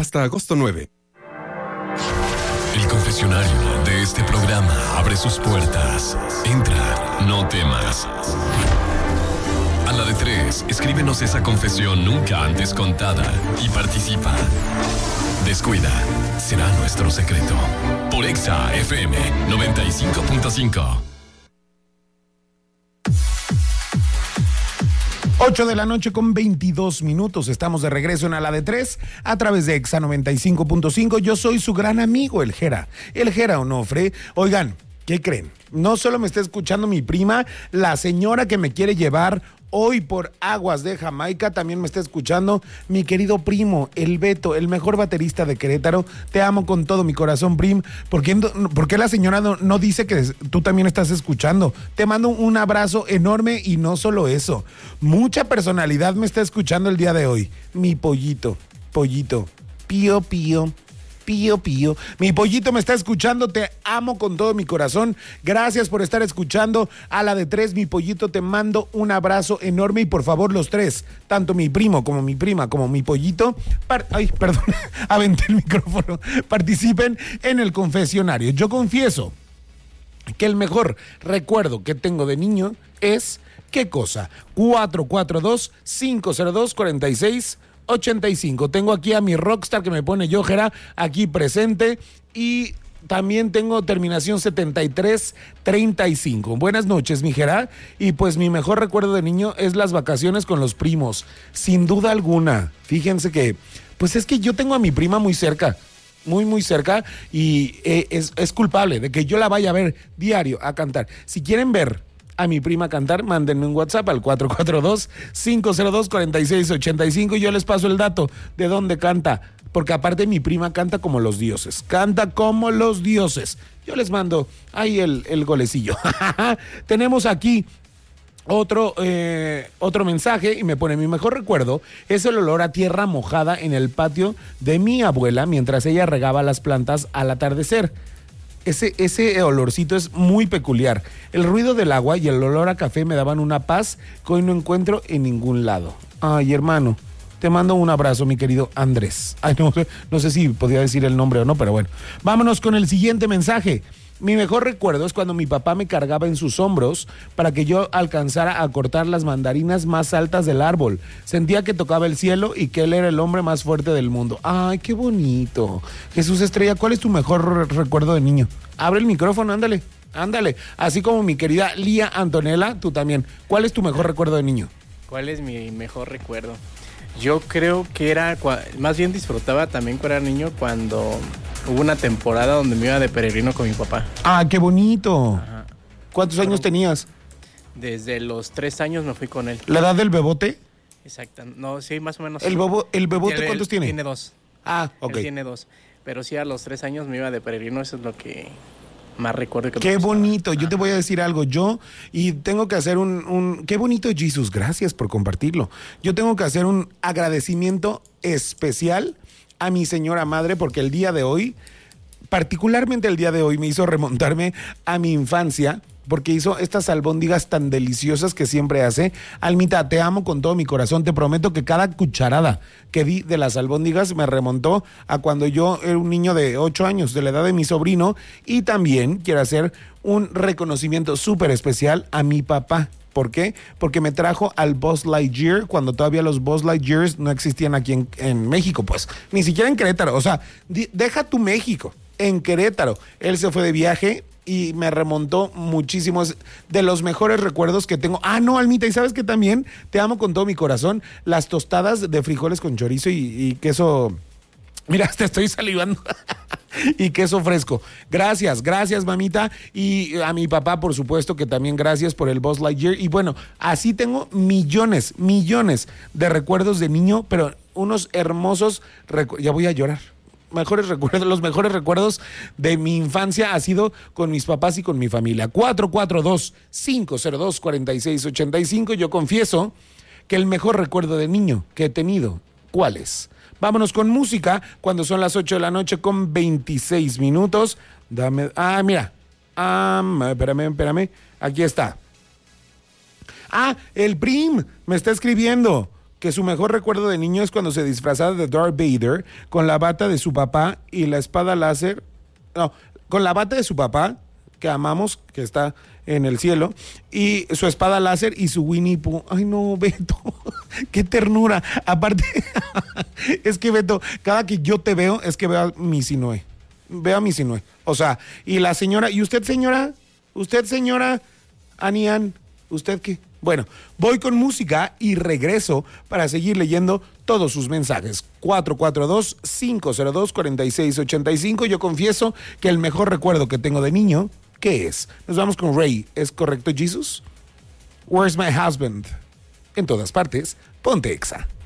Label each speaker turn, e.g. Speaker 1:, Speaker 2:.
Speaker 1: hasta agosto 9.
Speaker 2: El confesionario de este programa abre sus puertas. Entra, no temas. A la de 3, escríbenos esa confesión nunca antes contada y participa. Descuida, será nuestro secreto. Por Exa FM 95.5.
Speaker 3: 8 de la noche con 22 minutos. Estamos de regreso en A la de 3 a través de Exa 95.5. Yo soy su gran amigo, el Jera Onofre. Oigan, ¿qué creen? No solo me está escuchando mi prima, la señora que me quiere llevar hoy por aguas de Jamaica, también me está escuchando mi querido primo, el Beto, el mejor baterista de Querétaro. Te amo con todo mi corazón, Prim. ¿Por qué la señora no dice que tú también estás escuchando? Te mando un abrazo enorme y no solo eso. Mucha personalidad me está escuchando el día de hoy. Mi pollito, pío, pío. Pío, pío. Mi pollito me está escuchando, te amo con todo mi corazón. Gracias por estar escuchando A la de 3, mi pollito, te mando un abrazo enorme y por favor los tres, tanto mi primo como mi prima como mi pollito, aventé el micrófono, participen en el confesionario. Yo confieso que el mejor recuerdo que tengo de niño es, ¿qué cosa? 442-502-4685. Tengo aquí a mi rockstar que me pone yo, Jera, aquí presente, y también tengo terminación 7335. Buenas noches, mi Jera. Y pues mi mejor recuerdo de niño es las vacaciones con los primos, sin duda alguna. Fíjense que, pues es que yo tengo a mi prima muy cerca, muy cerca, y es culpable de que yo la vaya a ver diario a cantar. Si quieren ver a mi prima cantar, mándenme un WhatsApp al 442-502-4685 y yo les paso el dato de dónde canta, porque aparte mi prima canta como los dioses, Yo les mando ahí el golecillo. Tenemos aquí otro mensaje y me pone: mi mejor recuerdo es el olor a tierra mojada en el patio de mi abuela mientras ella regaba las plantas al atardecer. Ese olorcito es muy peculiar. El ruido del agua y el olor a café me daban una paz que hoy no encuentro en ningún lado. Ay, hermano, te mando un abrazo, mi querido Andrés. Ay, no sé si podía decir el nombre o no, pero bueno. Vámonos con el siguiente mensaje. Mi mejor recuerdo es cuando mi papá me cargaba en sus hombros para que yo alcanzara a cortar las mandarinas más altas del árbol. Sentía que tocaba el cielo y que él era el hombre más fuerte del mundo. ¡Ay, qué bonito! Jesús Estrella, ¿cuál es tu mejor recuerdo de niño? Abre el micrófono, ándale. Así como mi querida Lía Antonella, tú también. ¿Cuál es tu mejor recuerdo de niño?
Speaker 4: ¿Cuál es mi mejor recuerdo? Yo creo que más bien disfrutaba también cuando era niño, cuando hubo una temporada donde me iba de peregrino con mi papá.
Speaker 3: ¡Ah, qué bonito!
Speaker 4: Ajá.
Speaker 3: ¿Cuántos años tenías?
Speaker 4: Desde los 3 años me fui con él.
Speaker 3: ¿La edad del bebote?
Speaker 4: Exacto. No, sí, más o menos.
Speaker 3: ¿El bebote cuántos tiene?
Speaker 4: Tiene 2.
Speaker 3: Ah, ok.
Speaker 4: Él tiene 2. Pero sí, a los 3 años me iba de peregrino, eso es lo que más recuerdo.
Speaker 3: Qué bonito. Yo te voy a decir algo. Y tengo que hacer qué bonito, Jesús. Gracias por compartirlo. Yo tengo que hacer un agradecimiento especial a mi señora madre, porque el día de hoy, particularmente el día de hoy, me hizo remontarme a mi infancia, porque hizo estas albóndigas tan deliciosas que siempre hace. Almita, te amo con todo mi corazón. Te prometo que cada cucharada que di de las albóndigas me remontó a cuando yo era un niño de 8 años, de la edad de mi sobrino. Y también quiero hacer un reconocimiento súper especial a mi papá. ¿Por qué? Porque me trajo al Buzz Lightyear cuando todavía los Buzz Lightyears no existían aquí en México, pues. Ni siquiera en Querétaro. O sea, deja tu México. En Querétaro. Él se fue de viaje y me remontó muchísimo. Es de los mejores recuerdos que tengo. Ah, no, Almita, ¿y sabes qué también? Te amo con todo mi corazón. Las tostadas de frijoles con chorizo y queso. Mira, te estoy salivando. Y queso fresco. Gracias, mamita. Y a mi papá, por supuesto, que también gracias por el Buzz Lightyear. Y bueno, así tengo millones de recuerdos de niño, pero unos hermosos ya voy a llorar. Los mejores recuerdos de mi infancia ha sido con mis papás y con mi familia. 442-502-4685. Yo confieso que el mejor recuerdo de niño que he tenido, ¿cuál es? Vámonos con música cuando son las 8 de la noche con 26 minutos. Mira. Espérame. Aquí está. El Prim me está escribiendo. que su mejor recuerdo de niño es cuando se disfrazaba de Darth Vader con la bata de su papá y la espada láser. No, con la bata de su papá, que amamos, que está en el cielo, y su espada láser y su Winnie Pooh. Ay, no, Beto, qué ternura. Aparte, es que, Beto, cada que yo te veo, es que veo a mi Sinue. Veo a mi Sinue. O sea, y la señora, ¿y usted, señora? ¿Usted, señora? Anian, ¿usted qué? Bueno, voy con música y regreso para seguir leyendo todos sus mensajes. 442-502-4685. Yo confieso que el mejor recuerdo que tengo de niño, ¿qué es? Nos vamos con Ray. ¿Es correcto, Jesus? Where's my husband? En todas partes, ponte Exa.